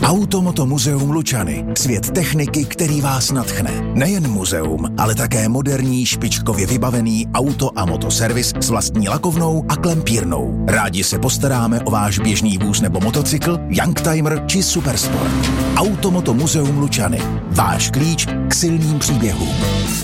Automoto muzeum Lučany. Svět techniky, který vás nadchne. Nejen muzeum, ale také moderní, špičkově vybavený auto a motoservis s vlastní lakovnou a klempírnou. Rádi se postaráme o váš běžný vůz nebo motocykl, youngtimer či supersport. Automoto muzeum Lučany. Váš klíč k silným příběhům.